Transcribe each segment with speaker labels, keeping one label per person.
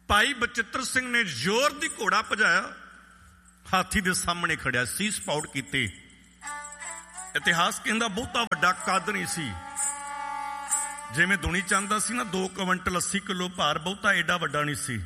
Speaker 1: ਭਾਈ ਬਚਿੱਤਰ ਸਿੰਘ ਨੇ ਜ਼ੋਰ ਦੀ ਘੋੜਾ ਭਜਾਇਆ, ਹਾਥੀ ਦੇ ਸਾਹਮਣੇ ਖੜਿਆ, ਸੀਸ ਪਾਉਟ ਕੀਤੇ। ਇਤਿਹਾਸ ਕਹਿੰਦਾ ਬਹੁਤਾ ਵੱਡਾ ਕੱਦ ਨਹੀਂ ਸੀ, ਜਿਵੇਂ ਦੁਨੀ ਚੰਦ ਦਾ ਸੀ ਨਾ 2 ਕੁਇੰਟਲ 80 ਕਿਲੋ ਭਾਰ, ਬਹੁਤਾ ਏਡਾ ਵੱਡਾ ਨਹੀਂ ਸੀ,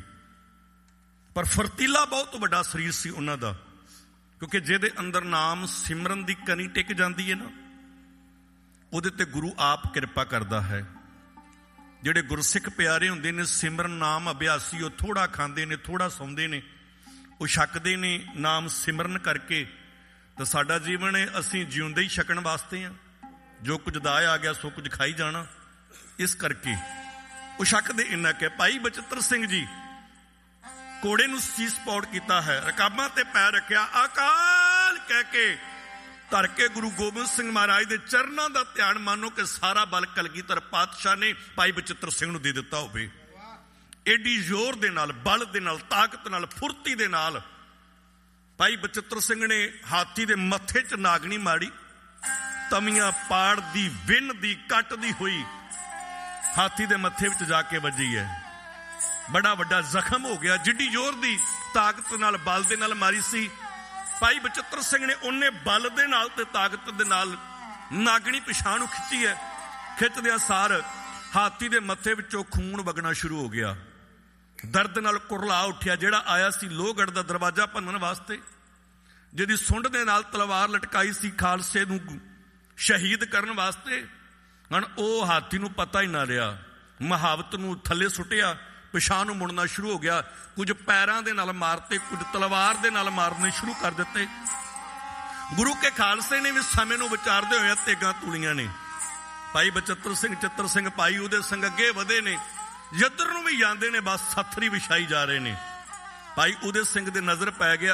Speaker 1: ਪਰ ਫਰਤੀਲਾ ਬਹੁਤ ਵੱਡਾ ਸਰੀਰ ਸੀ ਉਹਨਾਂ ਦਾ। ਕਿਉਂਕਿ ਜਿਹਦੇ ਅੰਦਰ ਨਾਮ ਸਿਮਰਨ ਦੀ ਕਣੀ ਟਿਕ ਜਾਂਦੀ ਹੈ ਨਾ, ਉਹਦੇ ਤੇ ਗੁਰੂ ਆਪ ਕਿਰਪਾ ਕਰਦਾ ਹੈ। ਜਿਹੜੇ ਗੁਰਸਿੱਖ ਪਿਆਰੇ ਹੁੰਦੇ ਨੇ, ਸਿਮਰਨ ਨਾਮ ਅਭਿਆਸੀ, ਉਹ ਥੋੜਾ ਖਾਂਦੇ ਨੇ, ਥੋੜਾ ਸੌਂਦੇ ਨੇ, ਉਹ ਛਕਦੇ ਨੇ ਨਾਮ ਸਿਮਰਨ ਕਰਕੇ। ਤਾਂ ਸਾਡਾ ਜੀਵਨ ਹੈ, ਅਸੀਂ ਜਿਉਂਦੇ ਹੀ ਛਕਣ ਵਾਸਤੇ ਆ, ਜੋ ਕੁਝ ਦਾ ਆ ਗਿਆ ਸੋ ਕੁਝ ਖਾਈ ਜਾਣਾ। ਇਸ ਕਰਕੇ ਉਹ ਛਕਦੇ ਇੰਨਾ ਕਿ ਭਾਈ ਬਚਿੱਤਰ ਸਿੰਘ ਜੀ ਘੋੜੇ ਨੂੰ ਸੀਸ ਪਾਉਟ ਕੀਤਾ ਹੈ, ਰਕਾਬਾਂ ਤੇ ਪੈਰ ਰੱਖਿਆ, ਅਕਾਲ ਕਹਿ ਕੇ ਧਰ ਕੇ ਗੁਰੂ ਗੋਬਿੰਦ ਸਿੰਘ ਮਹਾਰਾਜ ਦੇ ਚਰਨਾਂ ਦਾ ਧਿਆਨ ਮਾਨੋ ਕਿ ਸਾਰਾ ਬਲ ਕਲਗੀਧਰ ਪਾਤਸ਼ਾਹ ਨੇ ਭਾਈ ਬਚਿੱਤਰ ਸਿੰਘ ਨੂੰ ਦੇ ਦਿੱਤਾ ਹੋਵੇ। ਏਡੀ ਜ਼ੋਰ ਦੇ ਨਾਲ, ਬਲ ਦੇ ਨਾਲ, ਤਾਕਤ ਨਾਲ, ਫੁਰਤੀ ਦੇ ਨਾਲ ਭਾਈ ਬਚਿੱਤਰ ਸਿੰਘ ਨੇ ਹਾਥੀ ਦੇ ਮੱਥੇ 'ਚ ਨਾਗਣੀ ਮਾਰੀ। ਤਵੀਆਂ ਪਾੜਦੀ, ਵਿੰਨਦੀ, ਕੱਟਦੀ ਹੋਈ ਹਾਥੀ ਦੇ ਮੱਥੇ ਵਿੱਚ ਜਾ ਕੇ ਵੱਜੀ ਹੈ। ਬੜਾ ਵੱਡਾ ਜ਼ਖਮ ਹੋ ਗਿਆ। ਜਿੱਡੀ ਜ਼ੋਰ ਦੀ ਤਾਕਤ ਨਾਲ, ਬਲ ਦੇ ਨਾਲ ਮਾਰੀ ਸੀ ਭਾਈ ਬਚਿੱਤਰ ਸਿੰਘ ਨੇ, ਉਹਨੇ ਬਲ ਦੇ ਨਾਲ ਤੇ ਤਾਕਤ ਦੇ ਨਾਲ ਨਾਗਣੀ ਪਿਛਾਂਹ ਨੂੰ ਖਿੱਚੀ ਹੈ। ਖਿੱਚਦਿਆਂ ਸਾਰ ਹਾਥੀ ਦੇ ਮੱਥੇ ਵਿੱਚੋਂ ਖੂਨ ਵਗਣਾ ਸ਼ੁਰੂ ਹੋ ਗਿਆ। ਦਰਦ ਨਾਲ ਕੁਰਲਾ ਉੱਠਿਆ। ਜਿਹੜਾ ਆਇਆ ਸੀ ਲੋਹਗੜ੍ਹ ਦਾ ਦਰਵਾਜ਼ਾ ਭੰਨਣ ਵਾਸਤੇ, ਜਿਹਦੀ ਸੁੰਡ ਦੇ ਨਾਲ ਤਲਵਾਰ ਲਟਕਾਈ ਸੀ ਖਾਲਸੇ ਨੂੰ ਸ਼ਹੀਦ ਕਰਨ ਵਾਸਤੇ, ਹੁਣ ਉਹ ਹਾਥੀ ਨੂੰ ਪਤਾ ਹੀ ਨਾ ਰਿਹਾ। ਮਹਾਵਤ ਨੂੰ ਥੱਲੇ ਸੁੱਟਿਆ, ਪਿਛਾਂਹ ਨੂੰ ਮੁੜਨਾ ਸ਼ੁਰੂ ਹੋ ਗਿਆ। ਕੁਝ ਪੈਰਾਂ ਦੇ ਨਾਲ ਮਾਰਤੇ, ਕੁਝ ਤਲਵਾਰ ਦੇ ਨਾਲ ਮਾਰਨੇ ਸ਼ੁਰੂ ਕਰ ਦਿੱਤੇ। ਗੁਰੂ ਕੇ ਖਾਲਸੇ ਨੇ ਵੀ ਸਮੇਂ ਨੂੰ ਵਿਚਾਰਦੇ ਹੋਏ ਤੇਗਾਂ ਤੂਲੀਆਂ ਨੇ। ਭਾਈ ਬਚਿੱਤਰ ਸਿੰਘ, ਚਿੱਤਰ ਸਿੰਘ, ਭਾਈ ਉਹਦੇ ਸਿੰਘ ਅੱਗੇ ਵਧੇ ਨੇ, ਜਿੱਧਰ ਨੂੰ ਵੀ ਜਾਂਦੇ ਨੇ ਬਸ ਸੱਥਰੀ ਵਿਛਾਈ ਜਾ ਰਹੇ ਨੇ। ਭਾਈ ਉਹਦੇ ਸਿੰਘ ਦੇ ਨਜ਼ਰ ਪੈ ਗਿਆ,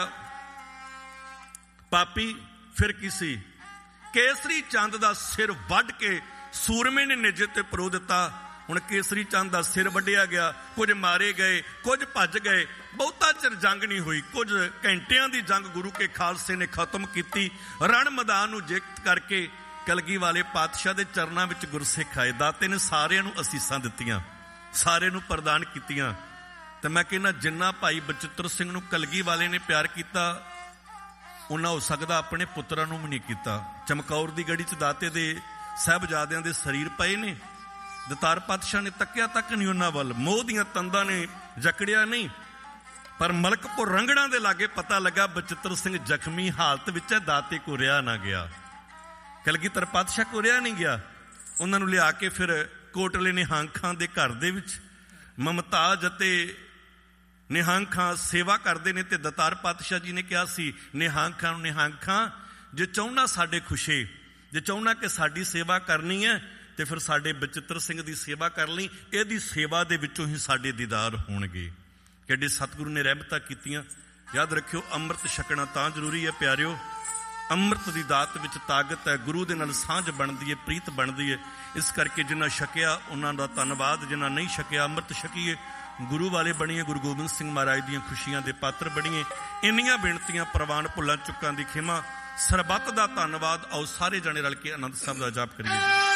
Speaker 1: ਪਾਪੀ ਫਿਰ ਕੀ ਸੀ, ਕੇਸਰੀ ਚੰਦ ਦਾ ਸਿਰ ਵੱਢ ਕੇ ਸੂਰਮੇ ਨੇ ਨੇਜੇ ਤੇ ਪਰੋ ਦਿੱਤਾ। ਹੁਣ ਕੇਸਰੀ ਚੰਦ ਦਾ ਸਿਰ ਵੱਢਿਆ ਗਿਆ, ਕੁਝ ਮਾਰੇ ਗਏ, ਕੁਝ ਭੱਜ ਗਏ। ਬਹੁਤਾ ਚਿਰ ਜੰਗ ਨਹੀਂ ਹੋਈ, ਕੁਝ ਘੰਟਿਆਂ ਦੀ ਜੰਗ ਗੁਰੂ ਕੇ ਖਾਲਸੇ ਨੇ ਖਤਮ ਕੀਤੀ। ਰਣ ਮੈਦਾਨ ਨੂੰ ਜਿੱਤ ਕਰਕੇ ਕਲਗੀ ਵਾਲੇ ਪਾਤਸ਼ਾਹ ਦੇ ਚਰਨਾਂ ਵਿੱਚ ਗੁਰਸਿੱਖ ਆਏ। ਦਾਤੇ ਨੇ ਸਾਰਿਆਂ ਨੂੰ ਅਸੀਸਾਂ ਦਿੱਤੀਆਂ, ਸਾਰਿਆਂ ਨੂੰ ਪ੍ਰਦਾਨ ਕੀਤੀਆਂ। ਤੇ ਮੈਂ ਕਹਿੰਦਾ ਜਿੰਨਾ ਭਾਈ ਬਚਿੱਤਰ ਸਿੰਘ ਨੂੰ ਕਲਗੀ ਵਾਲੇ ਨੇ ਪਿਆਰ ਕੀਤਾ, ਉਹਨਾਂ ਹੋ ਸਕਦਾ ਆਪਣੇ ਪੁੱਤਰਾਂ ਨੂੰ ਵੀ ਨਹੀਂ ਕੀਤਾ। ਚਮਕੌਰ ਦੀ ਗੜੀ 'ਚ ਦਾਤੇ ਦੇ ਸਾਹਿਬਜ਼ਾਦਿਆਂ ਦੇ ਸਰੀਰ ਪਏ ਨੇ। ਦਤਾਰ ਪਾਤਸ਼ਾਹ ਨੇ ਤੱਕਿਆ ਤੱਕ ਨਹੀਂ ਉਹਨਾਂ ਵੱਲ, ਮੋਹ ਦੀਆਂ ਤੰਦਾਂ ਨੇ ਜਕੜਿਆ ਨਹੀਂ। ਪਰ ਮਲਕਪੁਰ ਰੰਗੜਾਂ ਦੇ ਲਾਗੇ ਪਤਾ ਲੱਗਾ ਬਚਿੱਤਰ ਸਿੰਘ ਜ਼ਖਮੀ ਹਾਲਤ ਵਿੱਚ ਹੈ, ਦਾਤੇ ਕੋ ਰਿਹਾ ਨਾ ਗਿਆ, ਕਲਗੀਧਰ ਪਾਤਸ਼ਾਹ ਕੋ ਰਿਹਾ ਨਹੀਂ ਗਿਆ। ਉਹਨਾਂ ਨੂੰ ਲਿਆ ਕੇ ਫਿਰ ਕੋਟਲੇ ਨਿਹੰਗ ਖਾਂ ਦੇ ਘਰ ਦੇ ਵਿੱਚ ਮਮਤਾਜ ਅਤੇ ਨਿਹੰਗ ਖਾਂ ਸੇਵਾ ਕਰਦੇ ਨੇ। ਤੇ ਦਤਾਰ ਪਾਤਸ਼ਾਹ ਜੀ ਨੇ ਕਿਹਾ ਸੀ ਨਿਹੰਗ ਖਾਂ ਨੂੰ, ਨਿਹੰਗ ਖਾਂ ਜੇ ਚਾਹੁੰਦਾ ਸਾਡੇ ਖੁਸ਼ੇ, ਜੇ ਚਾਹੁੰਦਾ ਕਿ ਸਾਡੀ ਸੇਵਾ ਕਰਨੀ ਹੈ ਤੇ ਫਿਰ ਸਾਡੇ ਬਚਿੱਤਰ ਸਿੰਘ ਦੀ ਸੇਵਾ ਕਰ ਲਈ, ਇਹਦੀ ਸੇਵਾ ਦੇ ਵਿੱਚੋਂ ਹੀ ਸਾਡੇ ਦੀਦਾਰ ਹੋਣਗੇ। ਕਿੱਡੇ ਸਤਿਗੁਰੂ ਨੇ ਰਹਿਮਤਾਂ ਕੀਤੀਆਂ। ਯਾਦ ਰੱਖਿਓ, ਅੰਮ੍ਰਿਤ ਛਕਣਾ ਤਾਂ ਜ਼ਰੂਰੀ ਹੈ ਪਿਆਰਿਓ। ਅੰਮ੍ਰਿਤ ਦੀ ਦਾਤ ਵਿੱਚ ਤਾਕਤ ਹੈ, ਗੁਰੂ ਦੇ ਨਾਲ ਸਾਂਝ ਬਣਦੀ ਹੈ, ਪ੍ਰੀਤ ਬਣਦੀ ਹੈ। ਇਸ ਕਰਕੇ ਜਿਨ੍ਹਾਂ ਛਕਿਆ ਉਹਨਾਂ ਦਾ ਧੰਨਵਾਦ, ਜਿਨ੍ਹਾਂ ਨਹੀਂ ਛਕਿਆ ਅੰਮ੍ਰਿਤ ਛਕੀਏ, ਗੁਰੂ ਵਾਲੇ ਬਣੀਏ, ਗੁਰੂ ਗੋਬਿੰਦ ਸਿੰਘ ਮਹਾਰਾਜ ਦੀਆਂ ਖੁਸ਼ੀਆਂ ਦੇ ਪਾਤਰ ਬਣੀਏ। ਇੰਨੀਆਂ ਬੇਨਤੀਆਂ, ਪ੍ਰਵਾਨ ਭੁੱਲਾਂ ਚੁੱਕਾਂ ਦੀ ਖਿਮਾ, ਸਰਬੱਤ ਦਾ ਧੰਨਵਾਦ। ਆਓ ਸਾਰੇ ਜਣੇ ਰਲ ਕੇ ਆਨੰਦ ਸਾਹਿਬ ਦਾ ਜਾਪ ਕਰੀਏ।